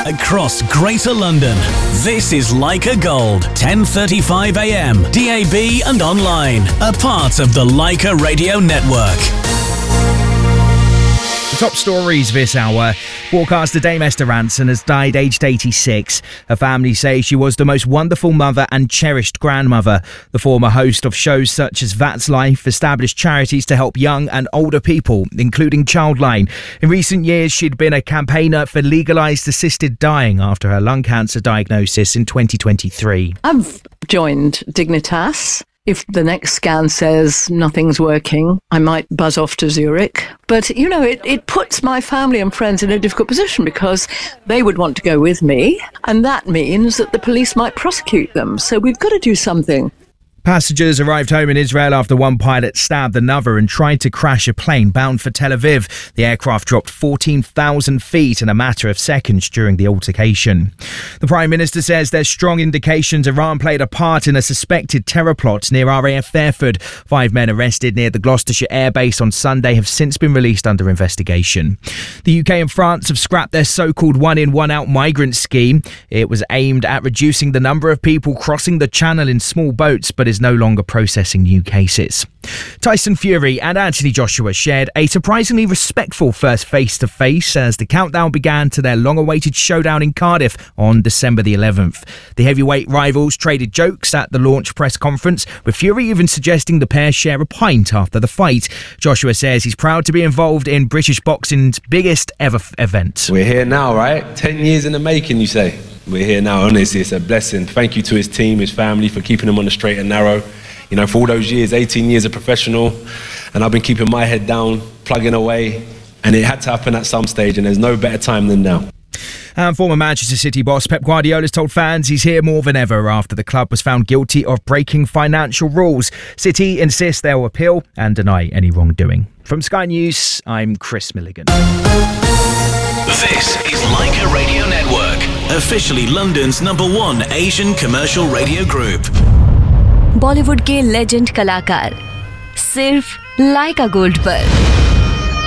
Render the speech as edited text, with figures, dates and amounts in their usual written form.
across Greater London. This is Leica Gold, 10:35 a.m, DAB and online. A part of the Leica Radio Network. Top stories this hour. Broadcaster Dame Esther Rantzen has died aged 86. Her family say she was the most wonderful mother and cherished grandmother. The former host of shows such as That's Life established charities to help young and older people, including Childline. In recent years, she'd been a campaigner for legalised assisted dying after her lung cancer diagnosis in 2023. I've joined Dignitas. If the next scan says nothing's working, I might buzz off to Zurich. But, you know, it puts my family and friends in a difficult position because they would want to go with me. And that means that the police might prosecute them. So we've got to do something. Passengers arrived home in Israel after one pilot stabbed another and tried to crash a plane bound for Tel Aviv. The aircraft dropped 14,000 feet in a matter of seconds during the altercation. The Prime Minister says there's strong indications Iran played a part in a suspected terror plot near RAF Fairford. 5 men arrested near the Gloucestershire Air Base on Sunday have since been released under investigation. The UK and France have scrapped their so-called one-in, one-out migrant scheme. It was aimed at reducing the number of people crossing the channel in small boats, but is no longer processing new cases. Tyson Fury and Anthony Joshua shared a surprisingly respectful first face-to-face as the countdown began to their long-awaited showdown in Cardiff on December the 11th. The heavyweight rivals traded jokes at the launch press conference, with Fury even suggesting the pair share a pint after the fight. Joshua says he's proud to be involved in British boxing's biggest ever event. We're here now, right? 10 years in the making, you say? We're here now, honestly, it's a blessing. Thank you to his team, his family, for keeping him on the straight and narrow. You know, for all those years, 18 years a professional, and I've been keeping my head down, plugging away, and it had to happen at some stage, and there's no better time than now. And former Manchester City boss Pep Guardiola has told fans he's here more than ever after the club was found guilty of breaking financial rules. City insist they'll appeal and deny any wrongdoing. From Sky News, I'm Chris Milligan. This is Leica Radio Network, officially London's #1 Asian commercial radio group. Bollywood के legend कलाकार सिर्फ लाइका gold पर।